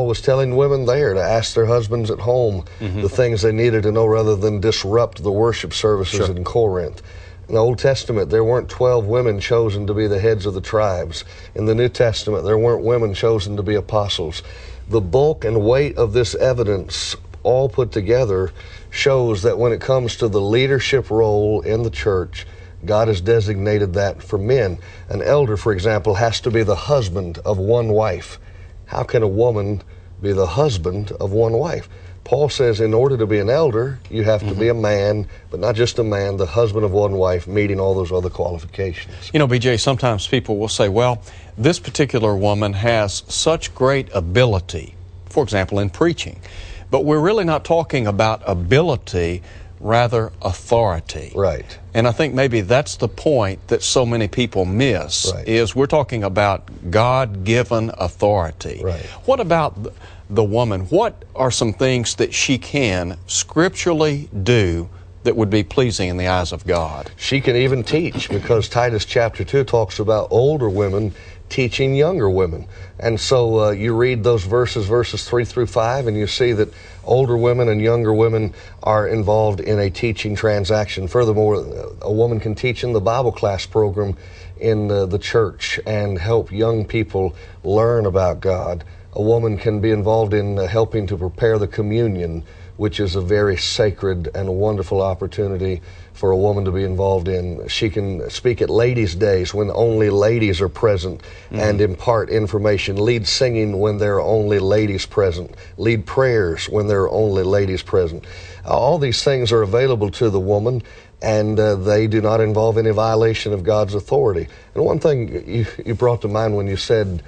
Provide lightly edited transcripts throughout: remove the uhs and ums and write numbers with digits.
Paul was telling women there to ask their husbands at home the things they needed to know rather than disrupt the worship services in Corinth. In the Old Testament, there weren't 12 women chosen to be the heads of the tribes. In the New Testament, there weren't women chosen to be apostles. The bulk and weight of this evidence, all put together, shows that when it comes to the leadership role in the church, God has designated that for men. An elder, for example, has to be the husband of one wife. How can a woman be the husband of one wife? Paul says in order to be an elder, you have to be a man, but not just a man, the husband of one wife, meeting all those other qualifications. You know, BJ, sometimes people will say, well, this particular woman has such great ability, for example, in preaching. But we're really not talking about ability, rather authority. Right. And I think maybe that's the point that so many people miss, is we're talking about God-given authority. Right. What about the woman? What are some things that she can scripturally do that would be pleasing in the eyes of God? She can even teach, because Titus chapter 2 talks about older women teaching younger women. And so you read those verses 3 through 5, and you see that older women and younger women are involved in a teaching transaction. Furthermore, a woman can teach in the Bible class program in the church and help young people learn about God. A woman can be involved in helping to prepare the communion, which is a very sacred and wonderful opportunity for a woman to be involved in. She can speak at ladies' days when only ladies are present and impart information, lead singing when there are only ladies present, lead prayers when there are only ladies present. All these things are available to the woman, and they do not involve any violation of God's authority. And one thing you brought to mind when you said,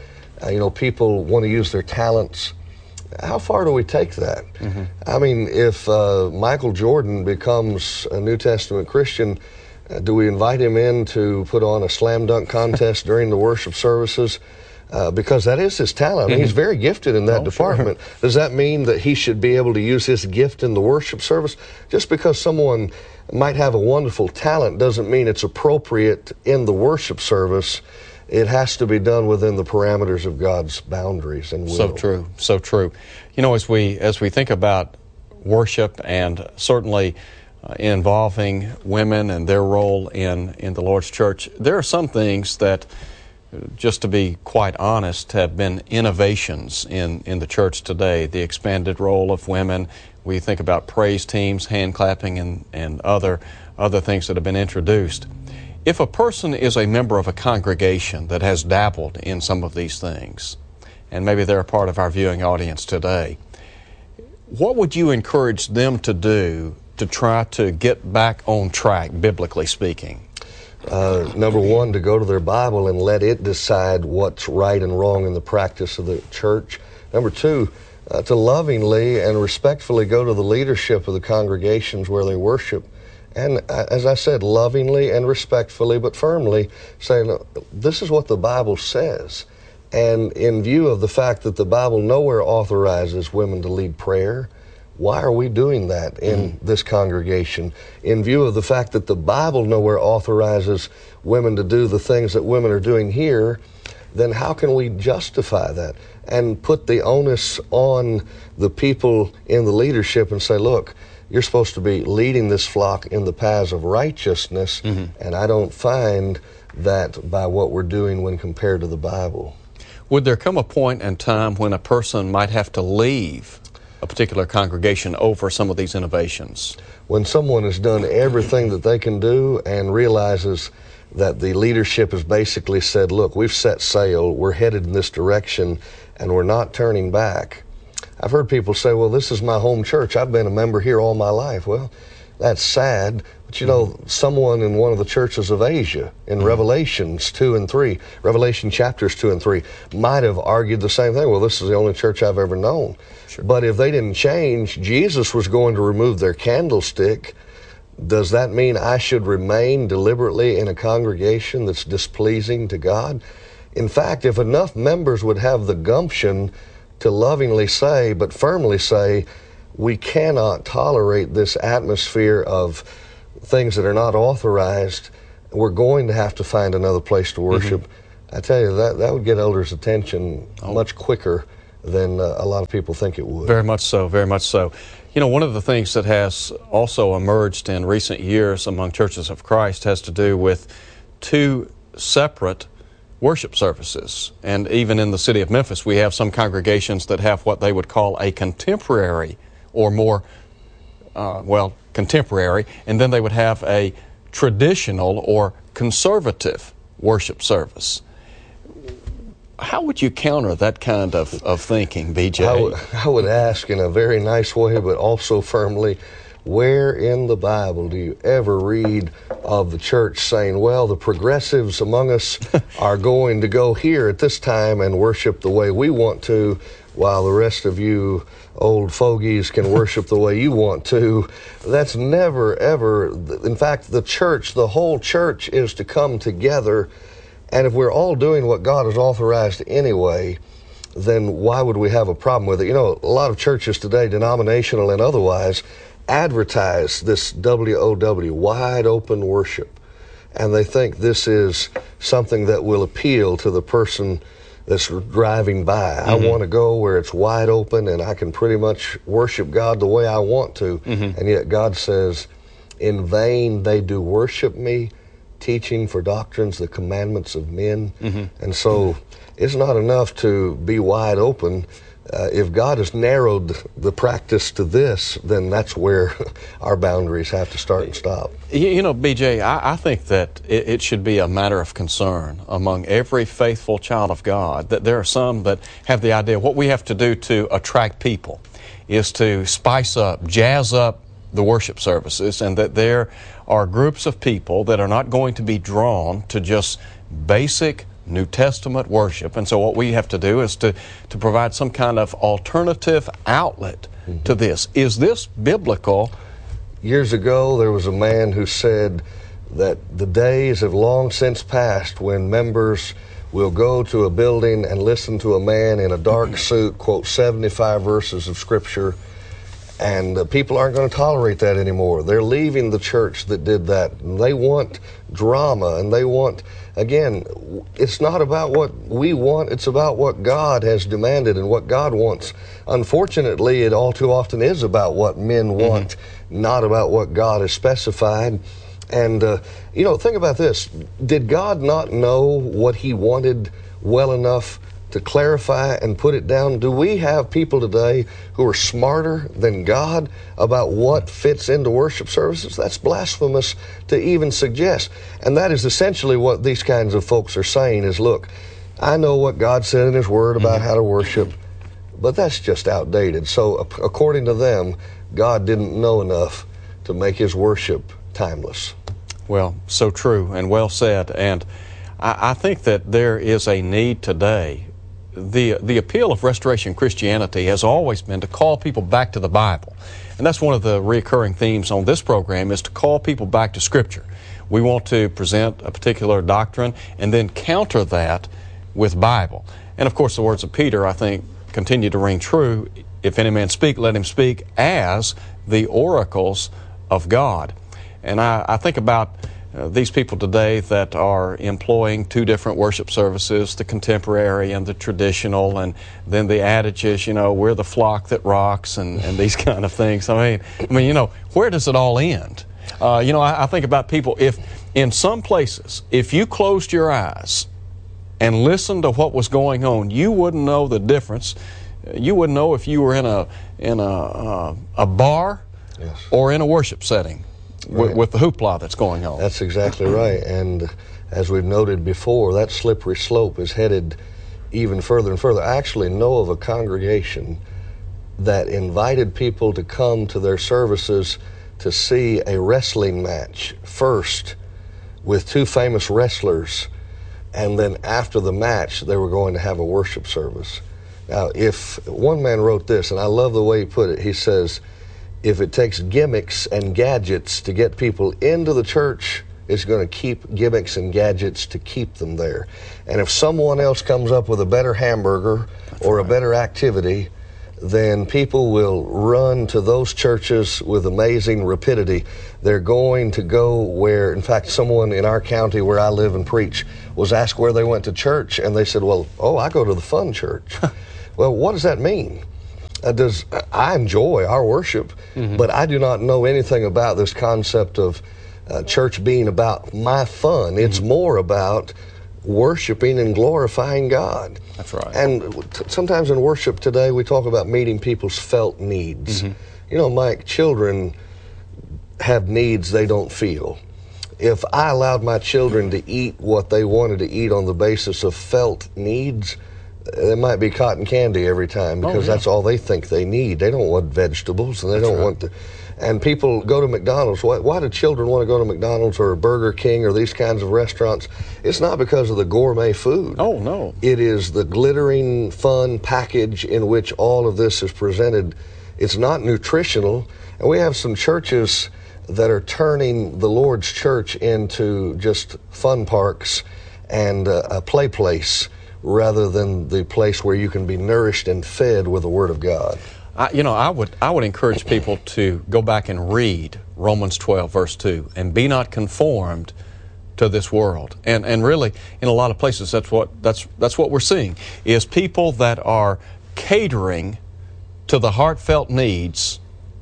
people want to use their talents. How far do we take that? I mean, if Michael Jordan becomes a New Testament Christian, do we invite him in to put on a slam dunk contest during the worship services? Because that is his talent. I mean, he's very gifted in that department. Sure. Does that mean that he should be able to use his gift in the worship service? Just because someone might have a wonderful talent doesn't mean it's appropriate in the worship service. It has to be done within the parameters of God's boundaries and will. So true, so true. You know, as we think about worship and certainly involving women and their role in the Lord's church, there are some things that, just to be quite honest, have been innovations in the church today. The expanded role of women. We think about praise teams, hand clapping, and other things that have been introduced. If a person is a member of a congregation that has dabbled in some of these things, and maybe they're a part of our viewing audience today, what would you encourage them to do to try to get back on track, biblically speaking? Number one, to go to their Bible and let it decide what's right and wrong in the practice of the church. Number two, to lovingly and respectfully go to the leadership of the congregations where they worship. And as I said, lovingly and respectfully, but firmly, say, no, this is what the Bible says. And in view of the fact that the Bible nowhere authorizes women to lead prayer, why are we doing that in this congregation? In view of the fact that the Bible nowhere authorizes women to do the things that women are doing here, then how can we justify that and put the onus on the people in the leadership and say, look, you're supposed to be leading this flock in the paths of righteousness, and I don't find that by what we're doing when compared to the Bible. Would there come a point in time when a person might have to leave a particular congregation over some of these innovations? When someone has done everything that they can do and realizes that the leadership has basically said, look, we've set sail, we're headed in this direction, and we're not turning back. I've heard people say, well, this is my home church. I've been a member here all my life. Well, that's sad. But you know, someone in one of the churches of Asia in Revelations 2 and 3, Revelation chapters 2 and 3, might have argued the same thing. Well, this is the only church I've ever known. Sure. But if they didn't change, Jesus was going to remove their candlestick. Does that mean I should remain deliberately in a congregation that's displeasing to God? In fact, if enough members would have the gumption to lovingly say, but firmly say, we cannot tolerate this atmosphere of things that are not authorized, we're going to have to find another place to worship. I tell you, that would get elders' attention much quicker than a lot of people think it would. Very much so, very much so. You know, one of the things that has also emerged in recent years among churches of Christ has to do with two separate worship services. And even in the city of Memphis, we have some congregations that have what they would call a contemporary or more, contemporary, and then they would have a traditional or conservative worship service. How would you counter that kind of thinking, BJ? I would ask in a very nice way, but also firmly, where in the Bible do you ever read of the church saying, well, the progressives among us are going to go here at this time and worship the way we want to, while the rest of you old fogies can worship the way you want to? That's never, ever. In fact, the church, the whole church, is to come together. And if we're all doing what God has authorized anyway, then why would we have a problem with it? You know, a lot of churches today, denominational and otherwise, advertise this WOW, wide open worship. And they think this is something that will appeal to the person that's driving by. I want to go where it's wide open and I can pretty much worship God the way I want to. And yet God says, in vain they do worship me, teaching for doctrines the commandments of men. And so it's not enough to be wide open. If God has narrowed the practice to this, then that's where our boundaries have to start and stop. You know, BJ, I think that it should be a matter of concern among every faithful child of God that there are some that have the idea what we have to do to attract people is to spice up, jazz up the worship services, and that there are groups of people that are not going to be drawn to just basic New Testament worship. And so what we have to do is to provide some kind of alternative outlet to this. Is this biblical? Years ago, there was a man who said that the days have long since passed when members will go to a building and listen to a man in a dark suit quote 75 verses of Scripture, and people aren't going to tolerate that anymore. They're leaving the church that did that. And they want drama, and they want, again, it's not about what we want, it's about what God has demanded and what God wants. Unfortunately, it all too often is about what men want, not about what God has specified. And, you know, think about this. Did God not know what He wanted well enough to clarify and put it down? Do we have people today who are smarter than God about what fits into worship services? That's blasphemous to even suggest. And that is essentially what these kinds of folks are saying is, look, I know what God said in His Word about how to worship, but that's just outdated. So according to them, God didn't know enough to make His worship timeless. Well, so true and well said. And I think that there is a need today. The appeal of Restoration Christianity has always been to call people back to the Bible. And that's one of the recurring themes on this program, is to call people back to Scripture. We want to present a particular doctrine and then counter that with Bible. And of course, the words of Peter, I think, continue to ring true. If any man speak, let him speak as the oracles of God. And I think about these people today that are employing two different worship services, the contemporary and the traditional, and then the adage is, you know, we're the flock that rocks, and these kind of things. I mean, you know, where does it all end? You know, I think about people, if in some places, if you closed your eyes and listened to what was going on, you wouldn't know the difference. You wouldn't know if you were in a bar or in a worship setting. Right. With the hoopla that's going on. That's exactly right. And as we've noted before, that slippery slope is headed even further and further. I actually know of a congregation that invited people to come to their services to see a wrestling match first with two famous wrestlers, and then after the match they were going to have a worship service. Now, if one man wrote this, and I love the way he put it, he says, if it takes gimmicks and gadgets to get people into the church, it's going to keep gimmicks and gadgets to keep them there. And if someone else comes up with a better hamburger or a better activity, then people will run to those churches with amazing rapidity. They're going to go where, in fact, someone in our county where I live and preach was asked where they went to church, and they said, well, I go to the fun church. Well, what does that mean? I enjoy our worship, but I do not know anything about this concept of church being about my fun. It's more about worshiping and glorifying God. That's right. And sometimes in worship today, we talk about meeting people's felt needs. You know, Mike, children have needs they don't feel. If I allowed my children to eat what they wanted to eat on the basis of felt needs, it might be cotton candy every time, because that's all they think they need. They don't want vegetables, and they don't want to. And people go to McDonald's. Why do children want to go to McDonald's or Burger King or these kinds of restaurants? It's not because of the gourmet food. Oh, no. It is the glittering, fun package in which all of this is presented. It's not nutritional. And we have some churches that are turning the Lord's church into just fun parks and a play place, rather than the place where you can be nourished and fed with the Word of God. I would encourage people to go back and read Romans 12, verse 2, and be not conformed to this world. And really, in a lot of places, that's what we're seeing, is people that are catering to the heartfelt needs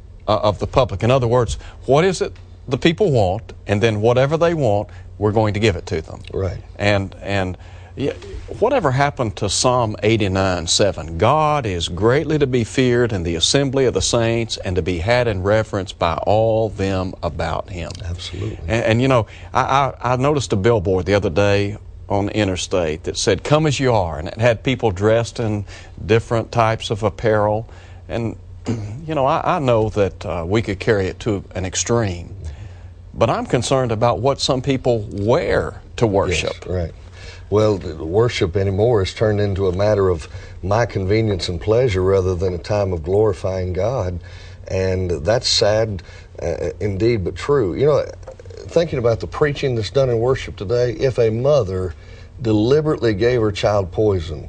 of the public. In other words, what is it the people want, and then whatever they want, we're going to give it to them. Right. And yeah, whatever happened to Psalm 89:7? God is greatly to be feared in the assembly of the saints, and to be had in reverence by all them about him. Absolutely. And you know, I noticed a billboard the other day on the interstate that said, "Come as you are," and it had people dressed in different types of apparel. And you know, I know that we could carry it to an extreme, but I'm concerned about what some people wear to worship. Yes, right. Well, worship anymore has turned into a matter of my convenience and pleasure rather than a time of glorifying God. And that's sad indeed, but true. You know, thinking about the preaching that's done in worship today, if a mother deliberately gave her child poison,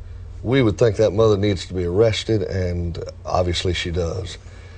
we would think that mother needs to be arrested, and obviously she does.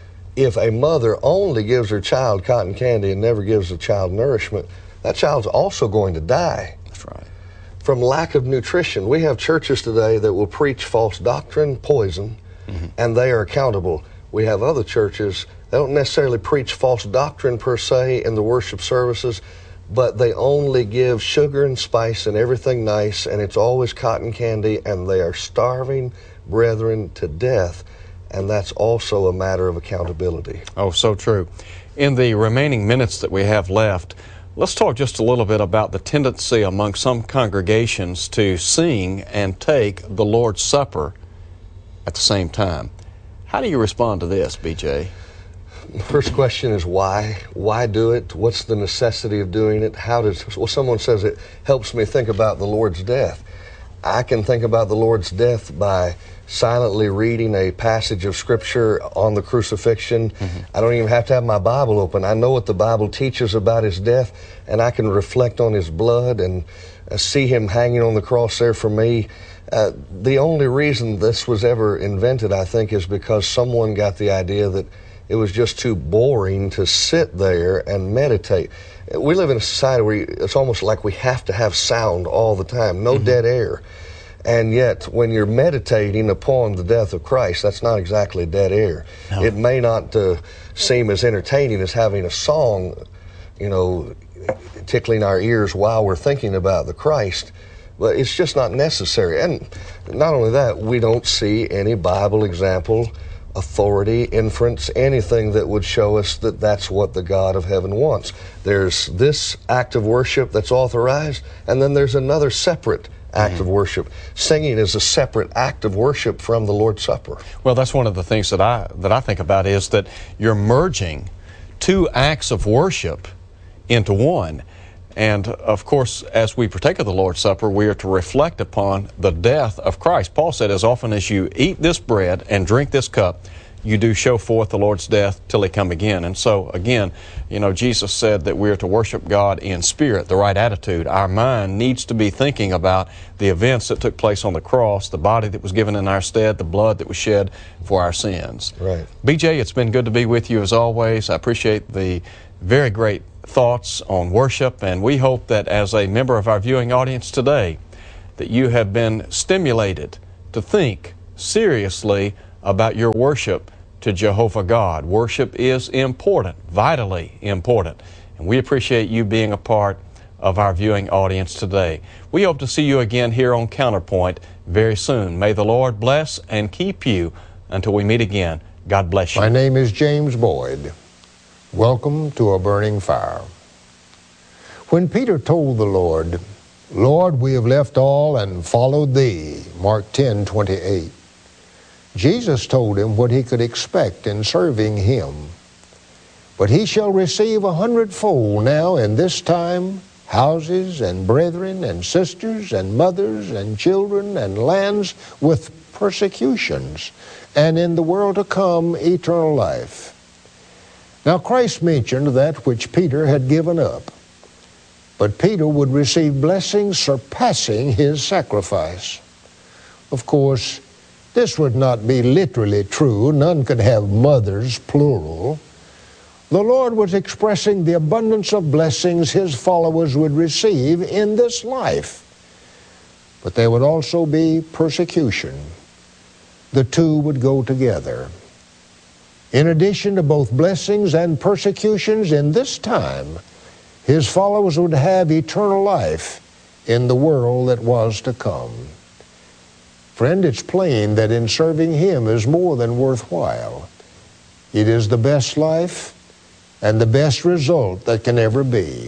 If a mother only gives her child cotton candy and never gives the child nourishment, that child's also going to die. That's right. From lack of nutrition. We have churches today that will preach false doctrine, poison, and they are accountable. We have other churches that don't necessarily preach false doctrine per se in the worship services, but they only give sugar and spice and everything nice, and it's always cotton candy, and they are starving brethren to death, and that's also a matter of accountability. Oh, so true. In the remaining minutes that we have left, let's talk just a little bit about the tendency among some congregations to sing and take the Lord's Supper at the same time. How do you respond to this, BJ? The first question is why? Why do it? What's the necessity of doing it? Well, someone says it helps me think about the Lord's death. I can think about the Lord's death by silently reading a passage of Scripture on the crucifixion. I don't even have to have my Bible open. I know what the Bible teaches about his death, and I can reflect on his blood and see him hanging on the cross there for me. The only reason this was ever invented, I think, is because someone got the idea that it was just too boring to sit there and meditate. We live in a society where it's almost like we have to have sound all the time, no dead air. And yet, when you're meditating upon the death of Christ, that's not exactly dead air. No. It may not seem as entertaining as having a song, you know, tickling our ears while we're thinking about the Christ, but it's just not necessary. And not only that, we don't see any Bible example, authority, inference, anything that would show us that that's what the God of heaven wants. There's this act of worship that's authorized, and then there's another separate act of worship. Singing is a separate act of worship from the Lord's Supper. Well, that's one of the things that I think about, is that you're merging two acts of worship into one. And of course, as we partake of the Lord's Supper, we are to reflect upon the death of Christ. Paul said, as often as you eat this bread and drink this cup, you do show forth the Lord's death till he come again. And so, again, you know, Jesus said that we are to worship God in spirit, the right attitude. Our mind needs to be thinking about the events that took place on the cross, the body that was given in our stead, the blood that was shed for our sins. Right. BJ, it's been good to be with you as always. I appreciate the very great thoughts on worship, and we hope that as a member of our viewing audience today, that you have been stimulated to think seriously about your worship to Jehovah God. Worship is important, vitally important, and we appreciate you being a part of our viewing audience today. We hope to see you again here on Counterpoint very soon. May the Lord bless and keep you until we meet again. God bless you. My name is James Boyd. Welcome to A Burning Fire. When Peter told the Lord, "Lord, we have left all and followed thee," Mark 10:28, Jesus told him what he could expect in serving him. "But he shall receive 100-fold now in this time, houses and brethren and sisters and mothers and children and lands with persecutions, and in the world to come eternal life." Now Christ mentioned that which Peter had given up, but Peter would receive blessings surpassing his sacrifice. Of course, this would not be literally true. None could have mothers, plural. The Lord was expressing the abundance of blessings his followers would receive in this life. But there would also be persecution. The two would go together. In addition to both blessings and persecutions in this time, his followers would have eternal life in the world that was to come. Friend, it's plain that in serving him is more than worthwhile. It is the best life and the best result that can ever be.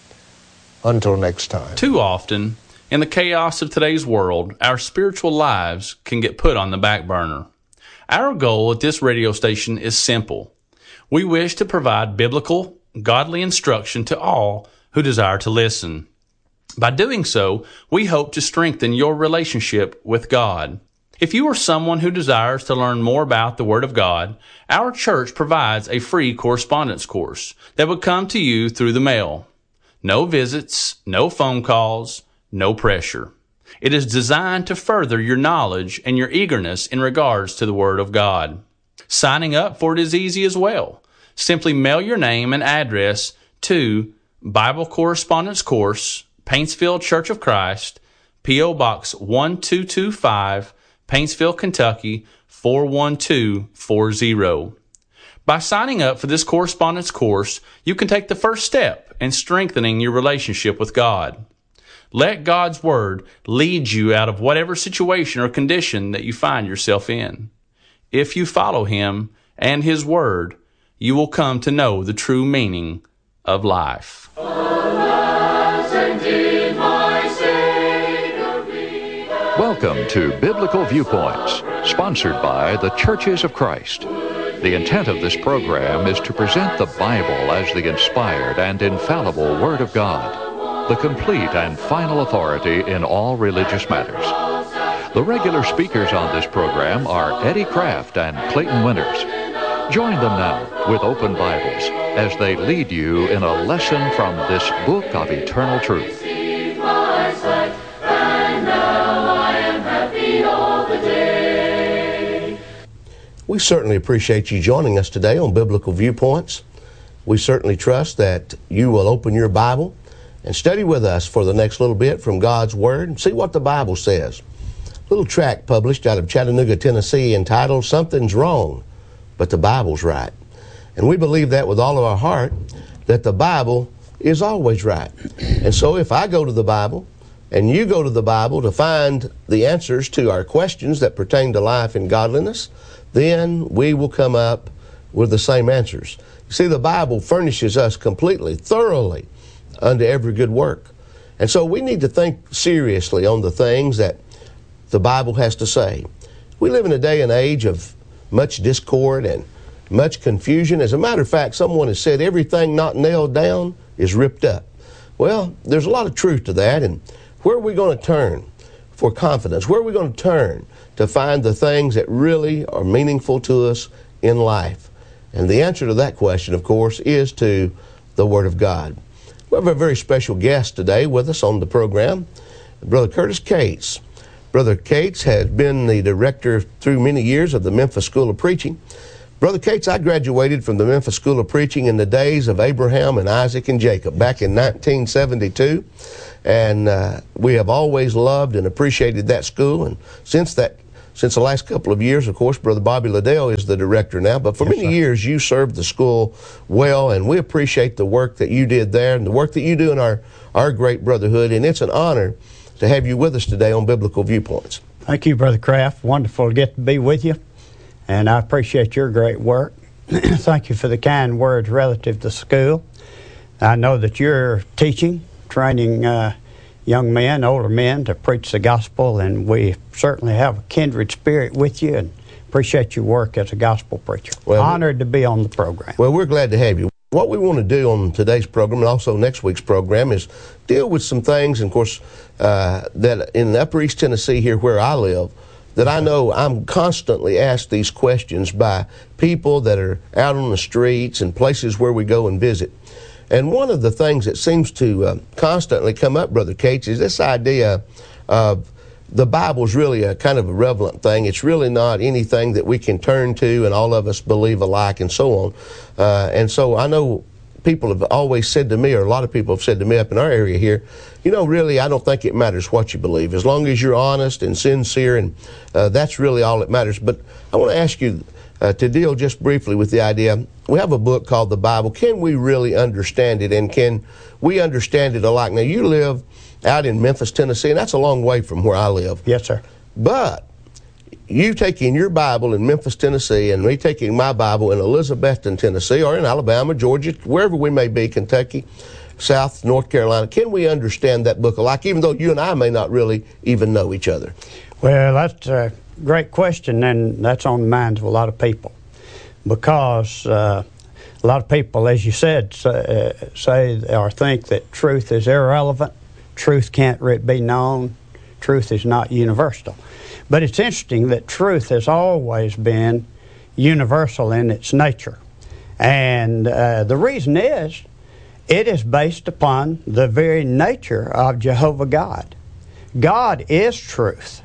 Until next time. Too often, in the chaos of today's world, our spiritual lives can get put on the back burner. Our goal at this radio station is simple. We wish to provide biblical, godly instruction to all who desire to listen. By doing so, we hope to strengthen your relationship with God. If you are someone who desires to learn more about the Word of God, our church provides a free correspondence course that would come to you through the mail. No visits, no phone calls, no pressure. It is designed to further your knowledge and your eagerness in regards to the Word of God. Signing up for it is easy as well. Simply mail your name and address to Bible Correspondence Course, Paintsville Church of Christ, P.O. Box 1225, Paintsville, Kentucky 41240. By signing up for this correspondence course, you can take the first step in strengthening your relationship with God. Let God's Word lead you out of whatever situation or condition that you find yourself in. If you follow Him and His Word, you will come to know the true meaning of life. Welcome to Biblical Viewpoints, sponsored by the Churches of Christ. The intent of this program is to present the Bible as the inspired and infallible Word of God, the complete and final authority in all religious matters. The regular speakers on this program are Eddie Kraft and Clayton Winters. Join them now with open Bibles as they lead you in a lesson from this book of eternal truth. We certainly appreciate you joining us today on Biblical Viewpoints. We certainly trust that you will open your Bible and study with us for the next little bit from God's Word and see what the Bible says. A little tract published out of Chattanooga, Tennessee entitled, "Something's Wrong, but the Bible's Right." And we believe that with all of our heart, that the Bible is always right. And so if I go to the Bible and you go to the Bible to find the answers to our questions that pertain to life and godliness, then we will come up with the same answers. You see, the Bible furnishes us completely, thoroughly, unto every good work. And so we need to think seriously on the things that the Bible has to say. We live in a day and age of much discord and much confusion. As a matter of fact, someone has said everything not nailed down is ripped up. Well, there's a lot of truth to that. And where are we going to turn for confidence? Where are we going to turn to find the things that really are meaningful to us in life? And the answer to that question, of course, is to the Word of God. We have a very special guest today with us on the program, Brother Curtis Cates. Brother Cates has been the director through many years of the Memphis School of Preaching. Brother Cates, I graduated from the Memphis School of Preaching in the days of Abraham and Isaac and Jacob back in 1972. And we have always loved and appreciated that school. And since since the last couple of years, of course, Brother Bobby Liddell is the director now, but for many years you served the school well, and we appreciate the work that you did there and the work that you do in our great brotherhood, and it's an honor to have you with us today on Biblical Viewpoints. Thank you, Brother Kraft. Wonderful to get to be with you, and I appreciate your great work. Thank you for the kind words relative to school. I know that you're teaching, training young men, older men to preach the gospel, and we certainly have a kindred spirit with you and appreciate your work as a gospel preacher. Well, honored to be on the program. Well, we're glad to have you. What we want to do on today's program and also next week's program is deal with some things, and of course, that in Upper East Tennessee here where I live, that I know I'm constantly asked these questions by people that are out on the streets and places where we go and visit. And one of the things that seems to constantly come up, Brother Cates, is this idea of the Bible's really a kind of a relevant thing. It's really not anything that we can turn to and all of us believe alike and so on. And so I know people have always said to me, or a lot of people have said to me up in our area here, you know, really, I don't think it matters what you believe, as long as you're honest and sincere, and that's really all that matters. But I want to ask you to deal just briefly with the idea. We have a book called the Bible. Can we really understand it, and can we understand it alike? Now, you live out in Memphis, Tennessee, and that's a long way from where I live. Yes, sir. But you taking your Bible in Memphis, Tennessee, and me taking my Bible in Elizabethton, Tennessee, or in Alabama, Georgia, wherever we may be, Kentucky, South, North Carolina, can we understand that book alike, even though you and I may not really even know each other? Well, that's a great question, and that's on the minds of a lot of people, because a lot of people, as you said, say or think that truth is irrelevant, truth can't be known, truth is not universal. But it's interesting that truth has always been universal in its nature. And the reason is, it is based upon the very nature of Jehovah God. God is truth.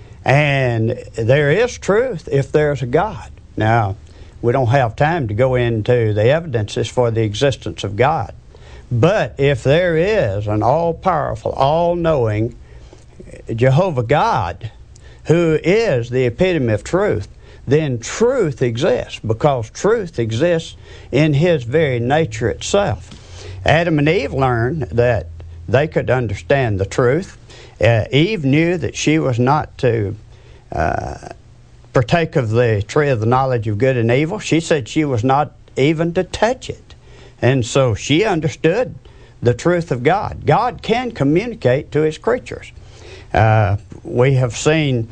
And there is truth if there's a God. Now, we don't have time to go into the evidences for the existence of God. But if there is an all-powerful, all-knowing Jehovah God, who is the epitome of truth, then truth exists, because truth exists in His very nature itself. Adam and Eve learned that they could understand the truth. Eve knew that she was not to partake of the tree of the knowledge of good and evil. She said she was not even to touch it. And so she understood the truth of God. God can communicate to His creatures. We have seen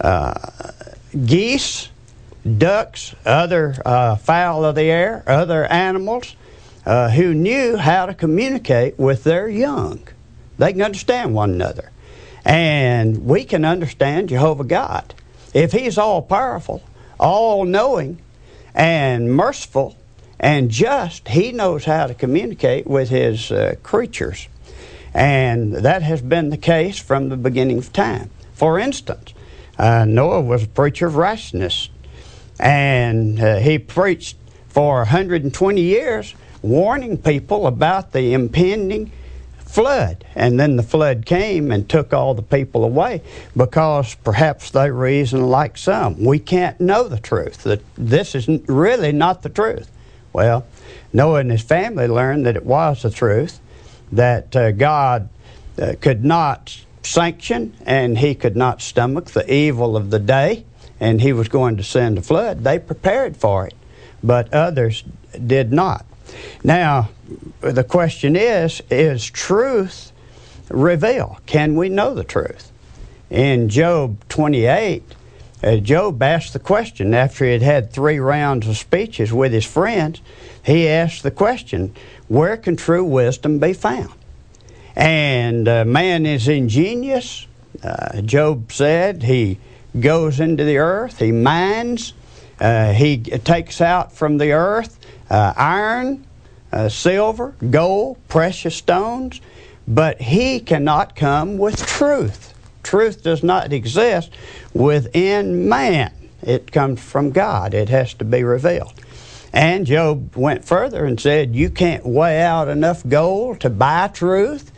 geese, ducks, other fowl of the air, other animals who knew how to communicate with their young. They can understand one another. And we can understand Jehovah God. If He's all-powerful, all-knowing, and merciful, and just, He knows how to communicate with His creatures. And that has been the case from the beginning of time. For instance, Noah was a preacher of righteousness, and he preached for 120 years, warning people about the impending flood. And then the flood came and took all the people away, because perhaps they reasoned like some, we can't know the truth, that this is really not the truth. Well, Noah and his family learned that it was the truth, that God could not sanction and He could not stomach the evil of the day, and He was going to send a flood. They prepared for it, but others did not. Now, the question is truth revealed? Can we know the truth? In Job 28, Job asked the question after he had had 3 rounds of speeches with his friends. He asked the question, where can true wisdom be found? And man is ingenious. Job said he goes into the earth, he mines, he takes out from the earth iron, silver, gold, precious stones, but he cannot come with truth. Truth does not exist within man. It comes from God. It has to be revealed. And Job went further and said, you can't weigh out enough gold to buy truth.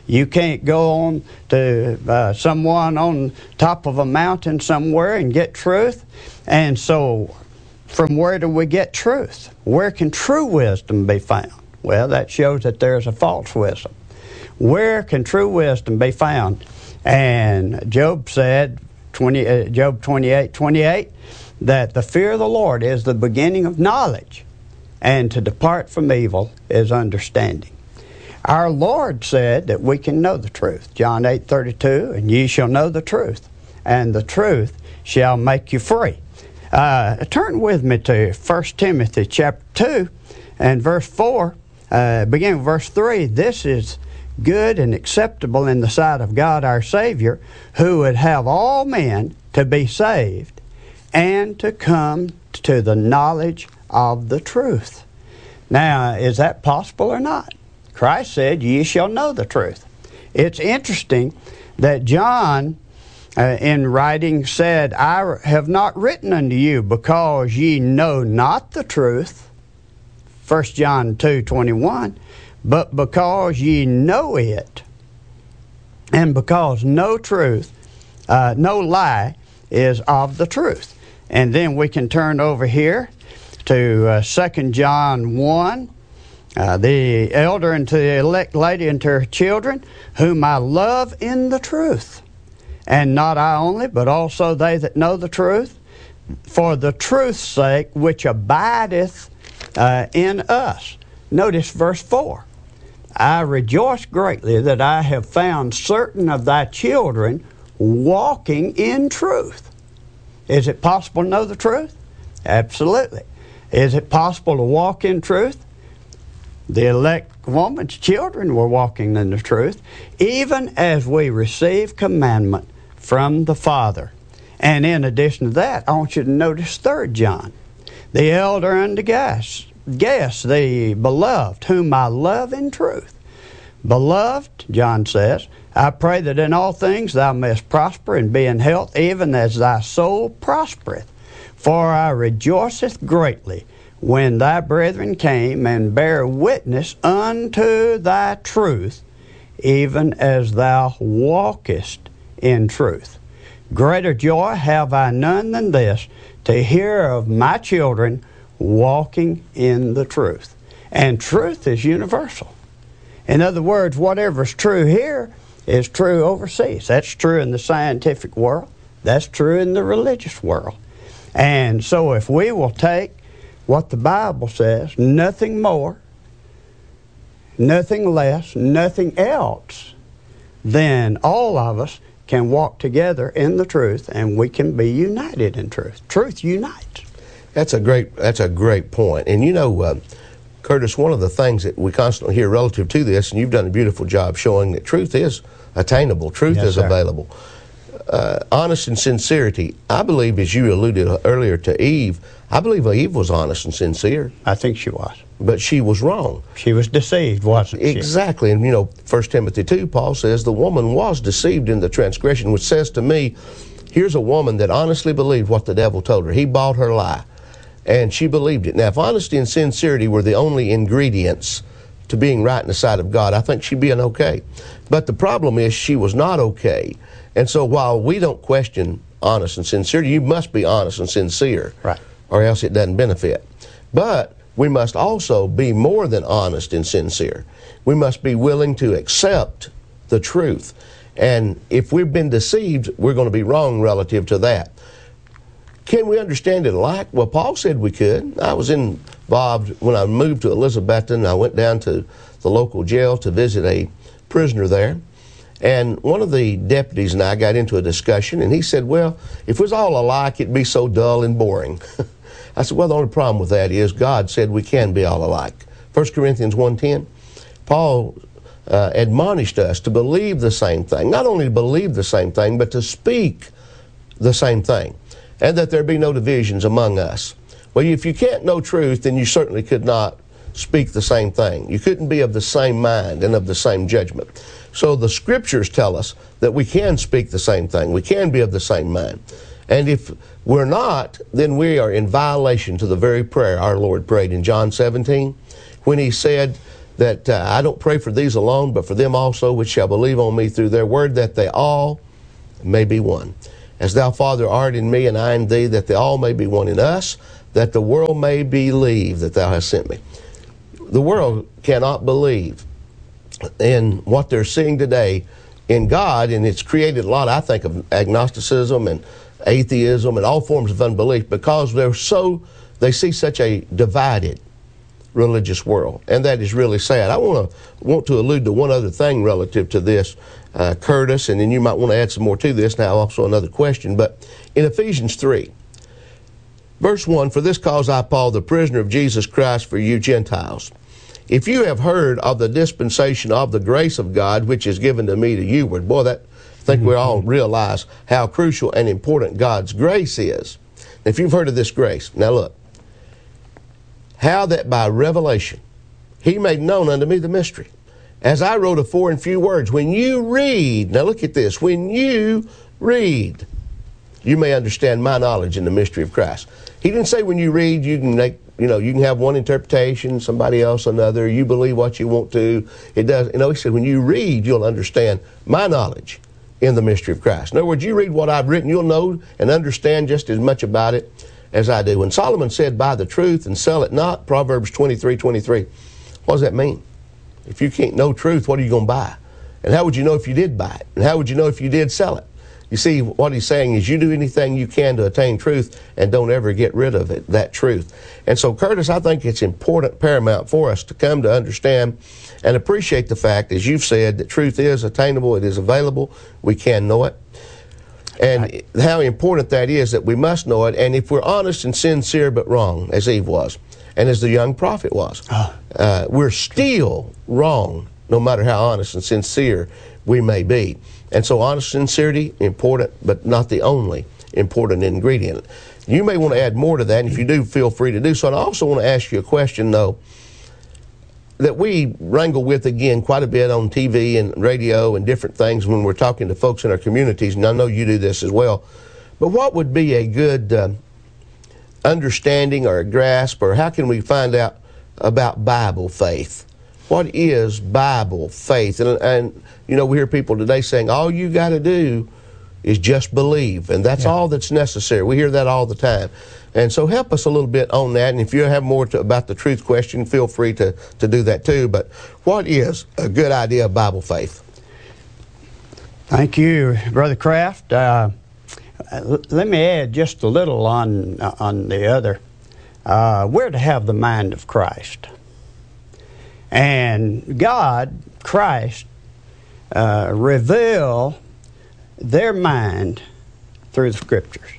You can't go on to someone on top of a mountain somewhere and get truth. And so, from where do we get truth? Where can true wisdom be found? Well, that shows that there's a false wisdom. Where can true wisdom be found? And Job said, Job 28:28, that the fear of the Lord is the beginning of knowledge, and to depart from evil is understanding. Our Lord said that we can know the truth. John 8:32, and ye shall know the truth, and the truth shall make you free. Turn with me to 1 Timothy chapter 2 and verse 4, beginning with verse 3. This is good and acceptable in the sight of God our Savior, who would have all men to be saved and to come to the knowledge of the truth. Now, is that possible or not? Christ said, ye shall know the truth. It's interesting that John, in writing, said, I have not written unto you because ye know not the truth, 1 John 2:21, but because ye know it, and because no lie is of the truth. And then we can turn over here to 2 John 1, the elder unto the elect lady and to her children, whom I love in the truth. And not I only, but also they that know the truth, for the truth's sake which abideth in us. Notice verse 4. I rejoice greatly that I have found certain of thy children walking in truth. Is it possible to know the truth? Absolutely. Is it possible to walk in truth? The elect woman's children were walking in the truth, even as we receive commandment from the Father. And in addition to that, I want you to notice 3 John. The elder unto Gaius, the beloved, whom I love in truth. Beloved, John says, I pray that in all things thou mayest prosper and be in health, even as thy soul prospereth. For I rejoiceth greatly when thy brethren came and bare witness unto thy truth, even as thou walkest in truth. Greater joy have I none than this, to hear of my children walking in the truth. And truth is universal. In other words, whatever's true here is true overseas. That's true in the scientific world. That's true in the religious world. And so if we will take what the Bible says, nothing more, nothing less, nothing else, then all of us can walk together in the truth, and we can be united in truth. Truth unites. That's a great point. And you know, Curtis, one of the things that we constantly hear relative to this, and you've done a beautiful job showing that truth is attainable, truth is available. Honest and sincerity. I believe, as you alluded earlier to Eve, I believe Eve was honest and sincere. I think she was. But she was wrong. She was deceived, wasn't she? Exactly. And you know, 1 Timothy 2, Paul says the woman was deceived in the transgression, which says to me, here's a woman that honestly believed what the devil told her. He bought her lie, and she believed it. Now, if honesty and sincerity were the only ingredients to being right in the sight of God, I think she'd be okay. But the problem is she was not okay. And so while we don't question honest and sincerity, you must be honest and sincere. Right. Or else it doesn't benefit. But we must also be more than honest and sincere. We must be willing to accept the truth. And if we've been deceived, we're going to be wrong relative to that. Can we understand it alike? Well, Paul said we could. I was involved when I moved to Elizabethton. I went down to the local jail to visit a prisoner there. And one of the deputies and I got into a discussion, and he said, well, if it was all alike, it'd be so dull and boring. I said, well, the only problem with that is God said we can be all alike. 1 Corinthians 1:10, Paul admonished us to believe the same thing. Not only to believe the same thing, but to speak the same thing. And that there be no divisions among us. Well, if you can't know truth, then you certainly could not speak the same thing. You couldn't be of the same mind and of the same judgment. So the Scriptures tell us that we can speak the same thing. We can be of the same mind. And if we're not, then we are in violation to the very prayer our Lord prayed in John 17, when He said that I don't pray for these alone, but for them also which shall believe on me through their word, that they all may be one. As thou, Father, art in me, and I in thee, that they all may be one in us, that the world may believe that thou hast sent me. The world cannot believe in what they're seeing today in God, and it's created a lot, I think, of agnosticism and atheism and all forms of unbelief, because they see such a divided religious world, and that is really sad. I want to allude to one other thing relative to this, Curtis, and then you might want to add some more to this now, also another question. But in Ephesians 3, verse 1, for this cause I, Paul, the prisoner of Jesus Christ for you Gentiles, if you have heard of the dispensation of the grace of God, which is given to me to youward. Boy, I think we all realize how crucial and important God's grace is. If you've heard of this grace, now look, how that by revelation he made known unto me the mystery, as I wrote afore in few words. When you read, now look at this, when you read, you may understand my knowledge in the mystery of Christ. He didn't say when you read you can make, you can have one interpretation, somebody else another, you believe what you want to. It does, he said when you read, you'll understand my knowledge in the mystery of Christ. In other words, you read what I've written, you'll know and understand just as much about it as I do. When Solomon said, buy the truth and sell it not, Proverbs 23:23, what does that mean? If you can't know truth, what are you going to buy? And how would you know if you did buy it? And how would you know if you did sell it? You see, what he's saying is you do anything you can to attain truth and don't ever get rid of it, that truth. And so, Curtis, I think it's important, paramount for us to come to understand and appreciate the fact, as you've said, that truth is attainable, it is available, we can know it. And how important that is, that we must know it. And if we're honest and sincere but wrong, as Eve was, and as the young prophet was, we're still wrong, no matter how honest and sincere we may be. And so honest sincerity, important, but not the only important ingredient. You may want to add more to that, and if you do, feel free to do so. And I also want to ask you a question, though, that we wrangle with, again, quite a bit on TV and radio and different things when we're talking to folks in our communities, and I know you do this as well. But what would be a good understanding or a grasp, or how can we find out about Bible faith? What is Bible faith? And we hear people today saying, all you got to do is just believe, and that's all that's necessary. We hear that all the time. And so help us a little bit on that, and if you have more about the truth question, feel free to do that too. But what is a good idea of Bible faith? Thank you, Brother Kraft. Let me add just a little on the other. We're to have the mind of Christ. And God, Christ, reveal their mind through the Scriptures.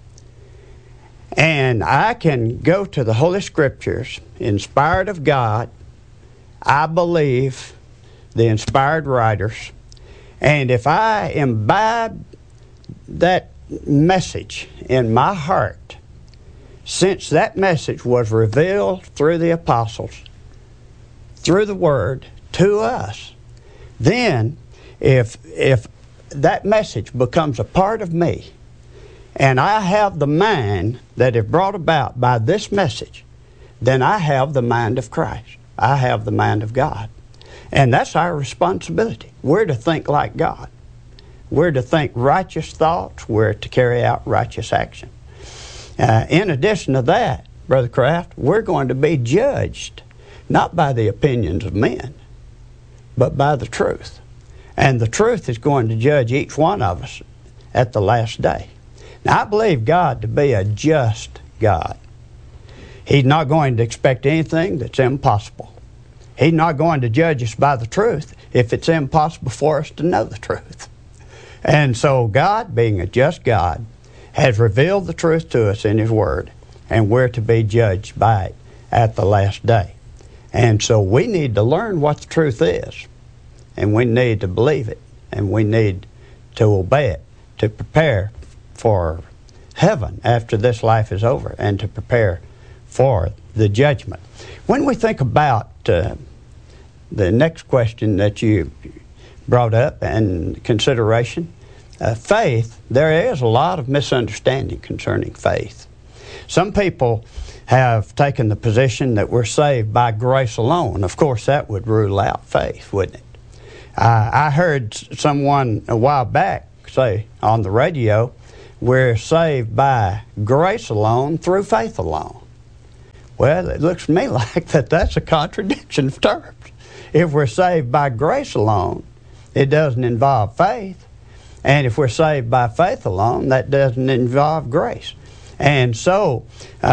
And I can go to the Holy Scriptures, inspired of God. I believe the inspired writers. And if I imbibe that message in my heart, since that message was revealed through the apostles, through the Word, to us, then if that message becomes a part of me, and I have the mind that is brought about by this message, then I have the mind of Christ. I have the mind of God. And that's our responsibility. We're to think like God. We're to think righteous thoughts. We're to carry out righteous action. In addition to that, Brother Kraft, we're going to be judged not by the opinions of men, but by the truth. And the truth is going to judge each one of us at the last day. Now, I believe God to be a just God. He's not going to expect anything that's impossible. He's not going to judge us by the truth if it's impossible for us to know the truth. And so God, being a just God, has revealed the truth to us in His Word, and we're to be judged by it at the last day. And so we need to learn what the truth is, and we need to believe it, and we need to obey it, to prepare for heaven after this life is over, and to prepare for the judgment. When we think about the next question that you brought up and consideration, faith, there is a lot of misunderstanding concerning faith. Some people have taken the position that we're saved by grace alone. Of course, that would rule out faith, wouldn't it? I heard someone a while back say on the radio, we're saved by grace alone through faith alone. Well, it looks to me like that's a contradiction of terms. If we're saved by grace alone, it doesn't involve faith. And if we're saved by faith alone, that doesn't involve grace. And so,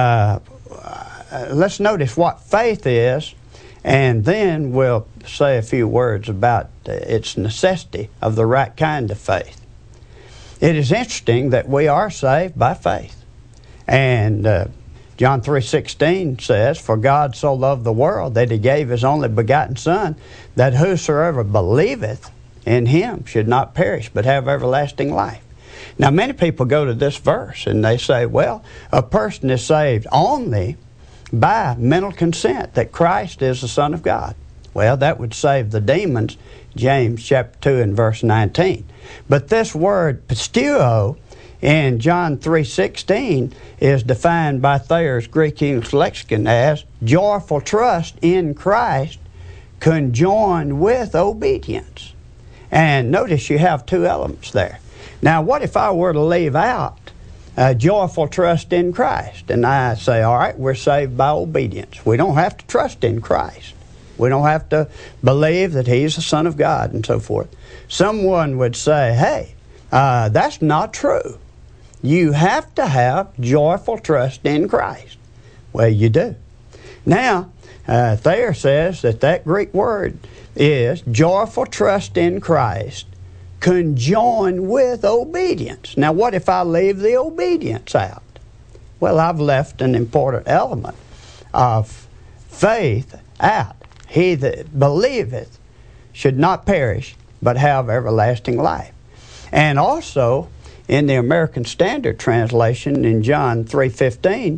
let's notice what faith is, and then we'll say a few words about its necessity of the right kind of faith. It is interesting that we are saved by faith. And John 3:16 says, "For God so loved the world that he gave his only begotten Son, that whosoever believeth in him should not perish but have everlasting life." Now, many people go to this verse and they say, well, a person is saved only by mental consent that Christ is the Son of God. Well, that would save the demons, James chapter 2 and verse 19. But this word pisteuo in John 3:16 is defined by Thayer's Greek English lexicon as joyful trust in Christ conjoined with obedience. And notice you have two elements there. Now, what if I were to leave out joyful trust in Christ? And I say, all right, we're saved by obedience. We don't have to trust in Christ. We don't have to believe that he's the Son of God and so forth. Someone would say, hey, that's not true. You have to have joyful trust in Christ. Well, you do. Now, Thayer says that Greek word is joyful trust in Christ conjoined with obedience. Now, what if I leave the obedience out? Well, I've left an important element of faith out. He that believeth should not perish, but have everlasting life. And also, in the American Standard Translation, in John 3:15,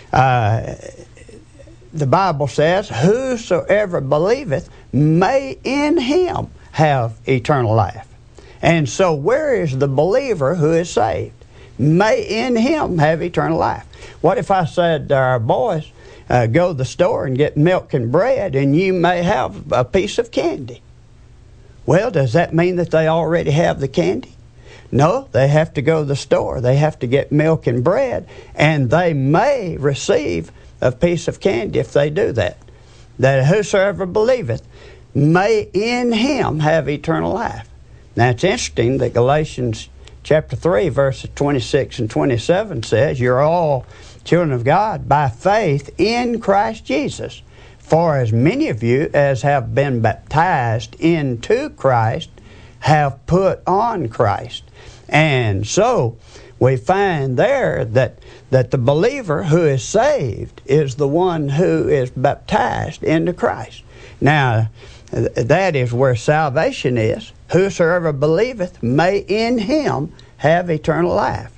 the Bible says, whosoever believeth may in him have eternal life. And so where is the believer who is saved? May in him have eternal life. What if I said to our boys, go to the store and get milk and bread, and you may have a piece of candy? Well, does that mean that they already have the candy? No, they have to go to the store. They have to get milk and bread, and they may receive a piece of candy if they do that. That whosoever believeth may in him have eternal life. Now, it's interesting that Galatians chapter 3, verses 26 and 27 says, you're all children of God by faith in Christ Jesus. For as many of you as have been baptized into Christ have put on Christ. And so we find there that the believer who is saved is the one who is baptized into Christ. Now, that is where salvation is. Whosoever believeth may in him have eternal life.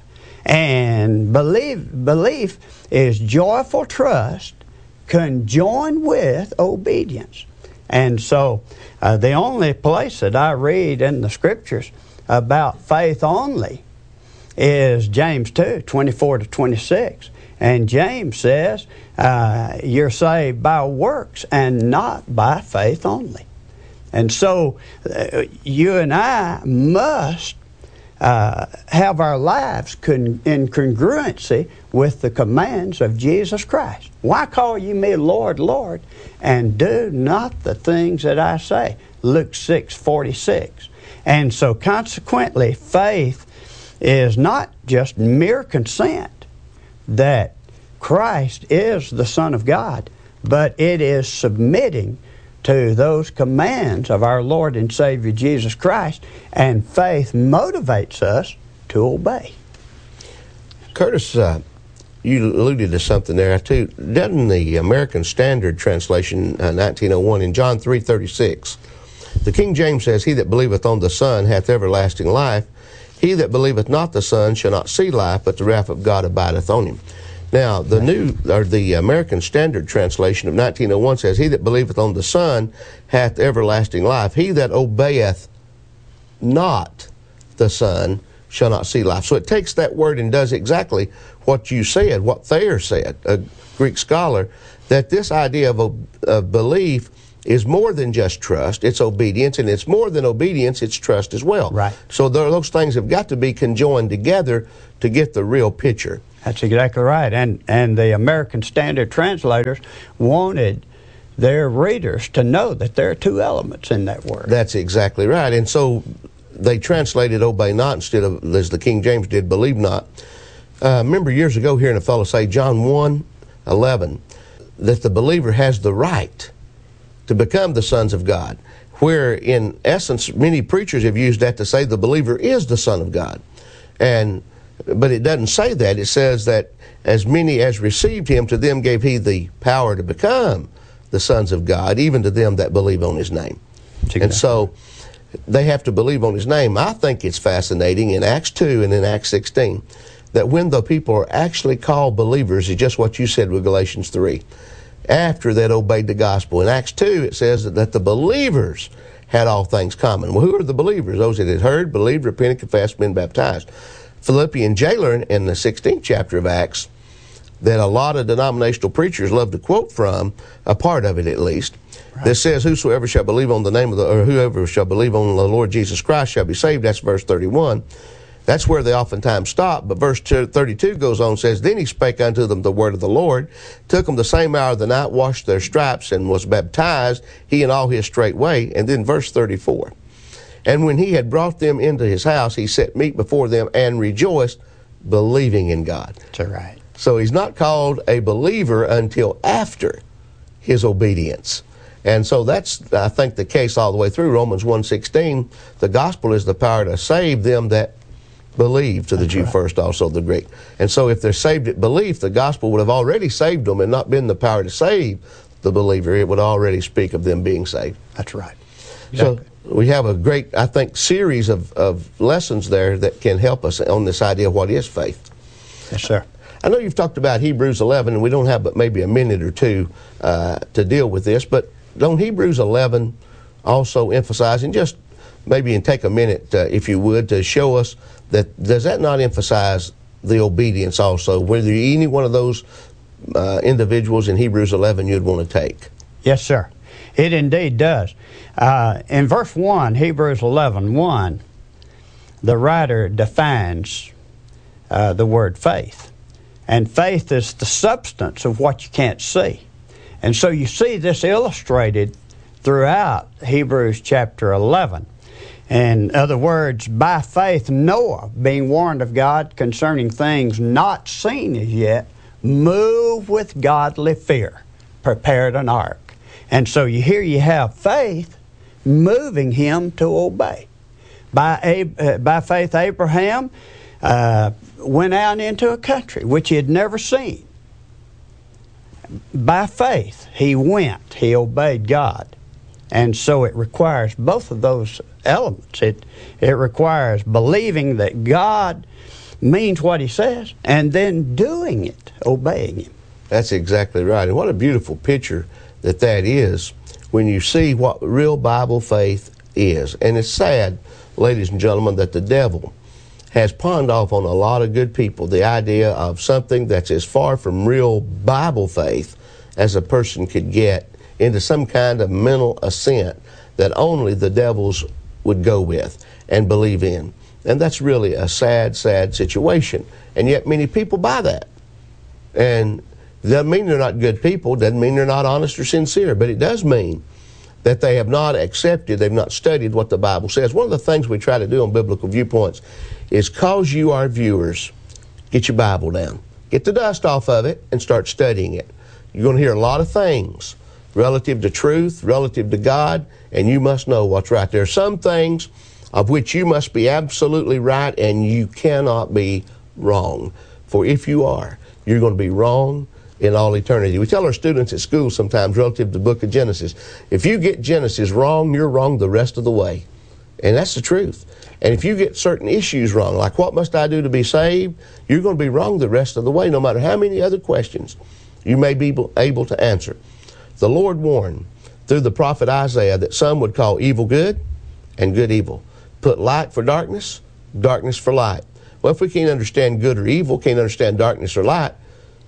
And belief is joyful trust conjoined with obedience. And so the only place that I read in the Scriptures about faith only is James 2, 24 to 26. And James says, you're saved by works and not by faith only. And so you and I must have our lives in congruency with the commands of Jesus Christ. Why call you me Lord, Lord, and do not the things that I say? Luke 6:46. And so consequently, faith is not just mere consent that Christ is the Son of God, but it is submitting to those commands of our Lord and Savior Jesus Christ, and faith motivates us to obey. Curtis, you alluded to something there too. Doesn't the American Standard Translation, 1901, in John 3:36, the King James says, he that believeth on the Son hath everlasting life. He that believeth not the Son shall not see life, but the wrath of God abideth on him. Now, the American Standard Translation of 1901 says, he that believeth on the Son hath everlasting life. He that obeyeth not the Son shall not see life. So it takes that word and does exactly what you said, what Thayer said. Greek scholar, that this idea of belief is more than just trust. It's obedience, and it's more than obedience, it's trust as well. Right. So those things have got to be conjoined together to get the real picture. That's exactly right. And the American Standard translators wanted their readers to know that there are two elements in that word. That's exactly right. And so they translated obey not instead of, as the King James did, believe not. Remember years ago hearing a fellow say, John 1:11, that the believer has the right to become the sons of God, where in essence many preachers have used that to say the believer is the Son of God. But it doesn't say that. It says that as many as received him, to them gave he the power to become the sons of God, even to them that believe on his name. Exactly. And so they have to believe on his name. I think it's fascinating in Acts 2 and in Acts 16 that when the people are actually called believers, is just what you said with Galatians 3. After that obeyed the gospel. In Acts 2, it says that the believers had all things common. Well, who are the believers? Those that had heard, believed, repented, confessed, been baptized. Philippian jailer in the 16th chapter of Acts, that a lot of denominational preachers love to quote from, a part of it at least, right, that says, whosoever shall believe on the name of or whoever shall believe on the Lord Jesus Christ shall be saved. That's verse 31. That's where they oftentimes stop, but verse 32 goes on and says, then he spake unto them the word of the Lord, took them the same hour of the night, washed their stripes, and was baptized, he and all his straightway. And then verse 34, and when he had brought them into his house, he set meat before them and rejoiced, believing in God. That's right. So he's not called a believer until after his obedience. And so that's, I think, the case all the way through. Romans 1:16, the gospel is the power to save them that believe, to the Jew first, also the Greek. And so if they're saved at belief, the gospel would have already saved them and not been the power to save the believer. It would already speak of them being saved. That's right. Exactly. So we have a great, I think, series of lessons there that can help us on this idea of what is faith. Yes, sir. I know you've talked about Hebrews 11, and we don't have but maybe a minute or two to deal with this, but don't Hebrews 11 also emphasize, and just maybe take a minute, if you would, to show us that, does that not emphasize the obedience also? Whether any one of those individuals in Hebrews 11 you'd want to take? Yes, sir. It indeed does. In verse 1, Hebrews 11:1, the writer defines the word faith. And faith is the substance of what you can't see. And so you see this illustrated throughout Hebrews chapter 11. In other words, by faith, Noah, being warned of God concerning things not seen as yet, moved with godly fear, prepared an ark. And so here you have faith moving him to obey. By faith, Abraham went out into a country which he had never seen. By faith, he went, he obeyed God. And so it requires both of those elements. It requires believing that God means what he says, and then doing it, obeying him. That's exactly right. And what a beautiful picture that is when you see what real Bible faith is. And it's sad, ladies and gentlemen, that the devil has pawned off on a lot of good people the idea of something that's as far from real Bible faith as a person could get, into some kind of mental assent that only the devils would go with and believe in. And that's really a sad, sad situation. And yet many people buy that. And doesn't mean they're not good people, doesn't mean they're not honest or sincere, but it does mean that they have not accepted, they've not studied what the Bible says. One of the things we try to do on Biblical Viewpoints is cause you, our viewers, get your Bible down. Get the dust off of it and start studying it. You're going to hear a lot of things relative to truth, relative to God, and you must know what's right. There are some things of which you must be absolutely right, and you cannot be wrong. For if you are, you're going to be wrong in all eternity. We tell our students at school sometimes relative to the book of Genesis, if you get Genesis wrong, you're wrong the rest of the way. And that's the truth. And if you get certain issues wrong, like what must I do to be saved, you're going to be wrong the rest of the way, no matter how many other questions you may be able to answer. The Lord warned through the prophet Isaiah that some would call evil good and good evil. Put light for darkness, darkness for light. Well, if we can't understand good or evil, can't understand darkness or light,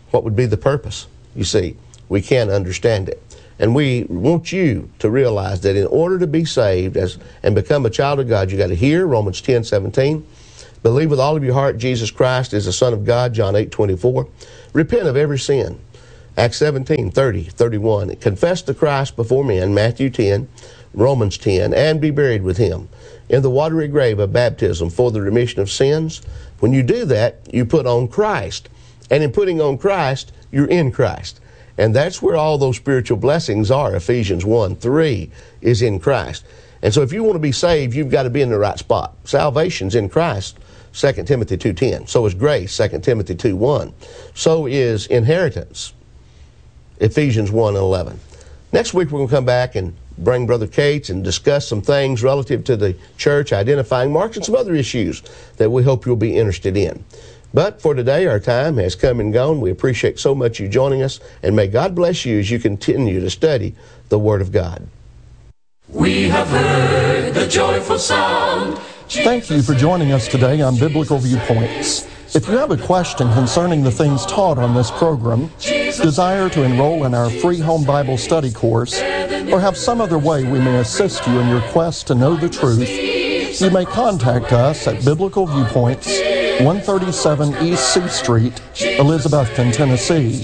what would be the purpose? You see, we can't understand it. And we want you to realize that in order to be saved and become a child of God, you got to hear Romans 10:17, believe with all of your heart Jesus Christ is the Son of God, John 8:24, repent of every sin, Acts 17:30, 31, confess to Christ before men, Matthew 10, Romans 10, and be buried with him in the watery grave of baptism for the remission of sins. When you do that, you put on Christ. And in putting on Christ, you're in Christ. And that's where all those spiritual blessings are. Ephesians 1:3 is in Christ. And so if you want to be saved, you've got to be in the right spot. Salvation's in Christ, 2 Timothy 2:10. So is grace, 2 Timothy 2:1. So is inheritance, Ephesians 1:11. Next week we're going to come back and bring Brother Cates and discuss some things relative to the church, identifying marks, and some other issues that we hope you'll be interested in. But for today, our time has come and gone. We appreciate so much you joining us, and may God bless you as you continue to study the Word of God. We have heard the joyful sound. Thank you for joining us today on Biblical Viewpoints. If you have a question concerning the things taught on this program, desire to enroll in our free home Bible study course, or have some other way we may assist you in your quest to know the truth, you may contact us at Biblical Viewpoints, 137 East C Street, Elizabethton, Tennessee,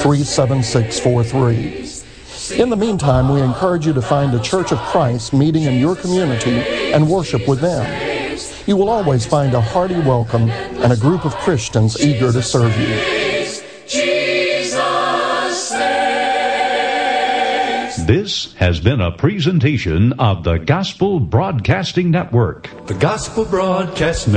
37643. In the meantime, we encourage you to find a Church of Christ meeting in your community and worship with them. You will always find a hearty welcome and a group of Christians eager to serve you. This has been a presentation of the Gospel Broadcasting Network. The Gospel Broadcast Network.